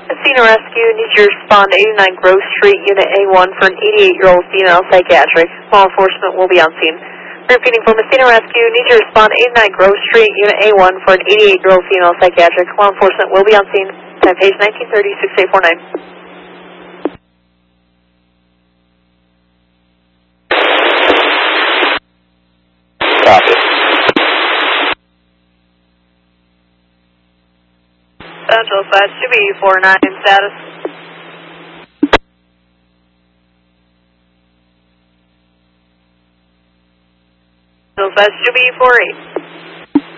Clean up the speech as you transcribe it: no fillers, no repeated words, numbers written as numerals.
Messina Rescue needs you to respond to 89 Grove Street, Unit A1 for an 88-year-old female psychiatric. Law enforcement will be on scene. Repeating for Messina Rescue, needs you to respond to 89 Grove Street, Unit A1 for an 88-year-old female psychiatric. Law enforcement will be on scene. Time page 1930, 6849. Copy. Central Side should be 49 status. Central Side should be 48.